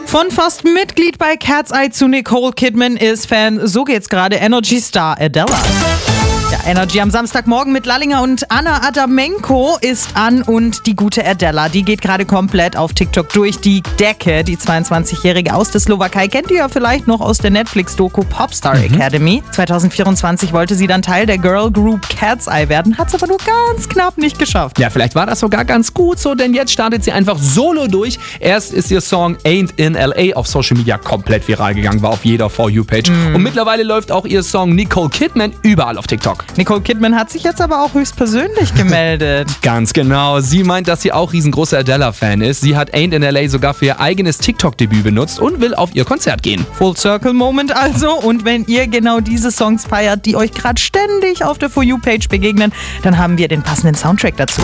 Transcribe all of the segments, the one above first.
Von fast Mitglied bei Cat's Eye zu Nicole Kidman ist Fan. So geht's gerade Energy-Star Adela. Ja, Energy am Samstagmorgen mit Lallinger und Anna Adamenko ist an und die gute Adela, die geht gerade komplett auf TikTok durch die Decke. Die 22-Jährige aus der Slowakei kennt ihr ja vielleicht noch aus der Netflix-Doku Popstar Academy. 2024 wollte sie dann Teil der Girl Group Cat's Eye werden, hat's aber nur ganz knapp nicht geschafft. Ja, vielleicht war das sogar ganz gut so, denn jetzt startet sie einfach solo durch. Erst ist ihr Song Ain't in L.A. auf Social Media komplett viral gegangen, war auf jeder For You-Page. Und mittlerweile läuft auch ihr Song Nicole Kidman überall auf TikTok. Nicole Kidman hat sich jetzt aber auch höchstpersönlich gemeldet. Ganz genau. Sie meint, dass sie auch riesengroßer Adela-Fan ist. Sie hat Ain't in L.A. sogar für ihr eigenes TikTok-Debüt benutzt und will auf ihr Konzert gehen. Full Circle Moment also. Und wenn ihr genau diese Songs feiert, die euch gerade ständig auf der For You-Page begegnen, dann haben wir den passenden Soundtrack dazu.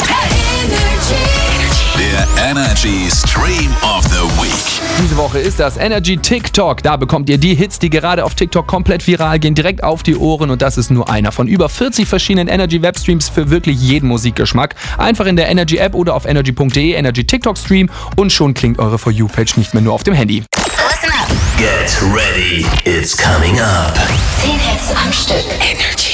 Der Energy Stream of the Week. Diese Woche ist das Energy TikTok. Da bekommt ihr die Hits, die gerade auf TikTok komplett viral gehen, direkt auf die Ohren. Und das ist nur einer von über 40 verschiedenen Energy Webstreams für wirklich jeden Musikgeschmack. Einfach in der Energy App oder auf energy.de Energy TikTok Stream und schon klingt eure For You Page nicht mehr nur auf dem Handy. Listen up. Get ready, it's coming up. 10 Hits am Stück. Energy.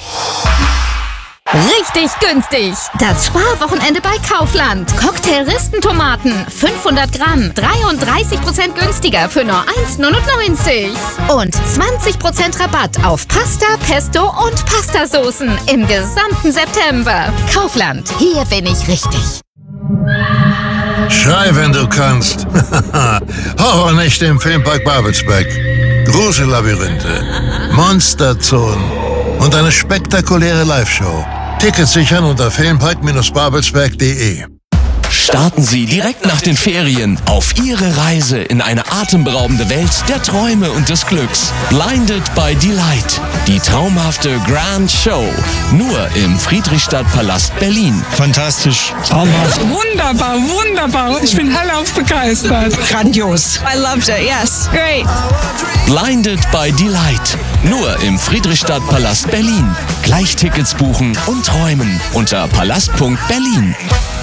Richtig günstig. Das Sparwochenende bei Kaufland. Cocktail-Ristentomaten 500 Gramm, 33% günstiger für nur 1,99. Und 20% Rabatt auf Pasta, Pesto und Pastasoßen im gesamten September. Kaufland, hier bin ich richtig. Schrei, wenn du kannst. Horrornächte im Filmpark Babelsberg. Gruselabyrinthe, Monsterzonen und eine spektakuläre Live-Show. Tickets sichern unter filmpark-babelsberg.de. Starten Sie direkt nach den Ferien auf Ihre Reise in eine atemberaubende Welt der Träume und des Glücks. Blinded by Delight. Die traumhafte Grand Show. Nur im Friedrichstadtpalast Berlin. Fantastisch. Traumhaft. Wunderbar, wunderbar. Ich bin hellauf begeistert. Grandios. I loved it, yes. Great. Blinded by Delight. Nur im Friedrichstadtpalast Berlin. Gleich Tickets buchen und träumen unter palast.berlin.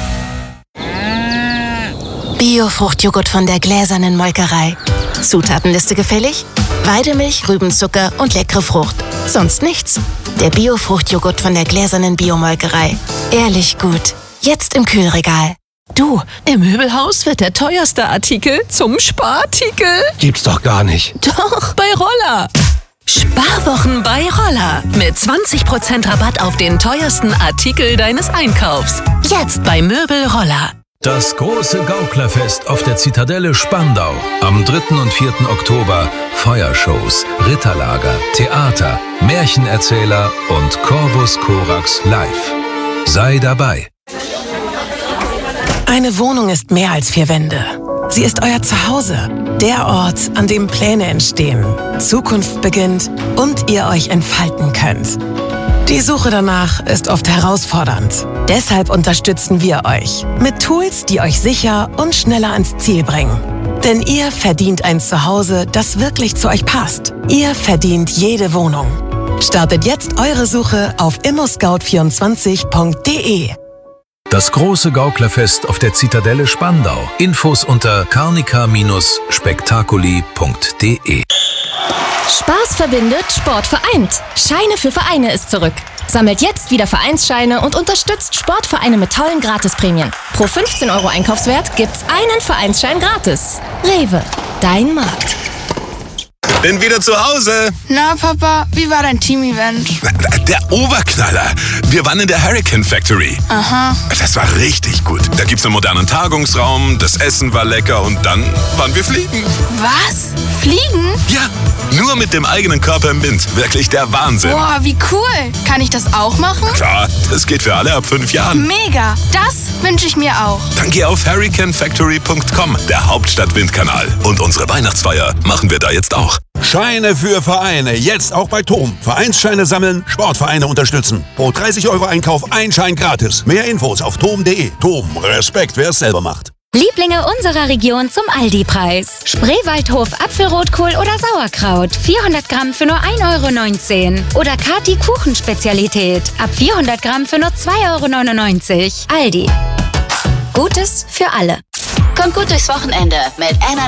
Bio-Fruchtjoghurt von der gläsernen Molkerei. Zutatenliste gefällig? Weidemilch, Rübenzucker und leckere Frucht. Sonst nichts. Der Bio-Fruchtjoghurt von der gläsernen Biomolkerei. Ehrlich gut. Jetzt im Kühlregal. Du, im Möbelhaus wird der teuerste Artikel zum Sparartikel. Gibt's doch gar nicht. Doch, bei Roller. Sparwochen bei Roller. Mit 20% Rabatt auf den teuersten Artikel deines Einkaufs. Jetzt bei Möbel Roller. Das große Gauklerfest auf der Zitadelle Spandau. Am 3. und 4. Oktober Feuershows, Ritterlager, Theater, Märchenerzähler und Corvus Corax live. Sei dabei. Eine Wohnung ist mehr als 4 Wände. Sie ist euer Zuhause. Der Ort, an dem Pläne entstehen, Zukunft beginnt und ihr euch entfalten könnt. Die Suche danach ist oft herausfordernd. Deshalb unterstützen wir euch mit Tools, die euch sicher und schneller ans Ziel bringen. Denn ihr verdient ein Zuhause, das wirklich zu euch passt. Ihr verdient jede Wohnung. Startet jetzt eure Suche auf immoscout24.de. Das große Gauklerfest auf der Zitadelle Spandau. Infos unter carnica-spektakuli.de. Spaß verbindet, Sport vereint. Scheine für Vereine ist zurück. Sammelt jetzt wieder Vereinsscheine und unterstützt Sportvereine mit tollen Gratisprämien. Pro 15 € Einkaufswert gibt's einen Vereinsschein gratis. Rewe, dein Markt. Bin wieder zu Hause. Na, Papa, wie war dein Team-Event? Der Oberknaller. Wir waren in der Hurricane Factory. Aha. Das war richtig gut. Da gibt's einen modernen Tagungsraum, das Essen war lecker und dann waren wir fliegen. Was? Fliegen? Ja, nur mit dem eigenen Körper im Wind. Wirklich der Wahnsinn. Boah, wie cool. Kann ich das auch machen? Klar, das geht für alle ab 5 Jahren. Mega. Das wünsche ich mir auch. Dann geh auf hurricanefactory.com, der Hauptstadt-Windkanal. Und unsere Weihnachtsfeier machen wir da jetzt auch. Scheine für Vereine, jetzt auch bei TOM. Vereinsscheine sammeln, Sportvereine unterstützen. Pro 30 € Einkauf ein Schein gratis. Mehr Infos auf tom.de. TOM, Respekt, wer es selber macht. Lieblinge unserer Region zum Aldi-Preis. Spreewaldhof Apfelrotkohl oder Sauerkraut. 400 Gramm für nur 1,19 € Oder Kati Kuchenspezialität. Ab 400 Gramm für nur 2,99 €. Aldi. Gutes für alle. Kommt gut durchs Wochenende mit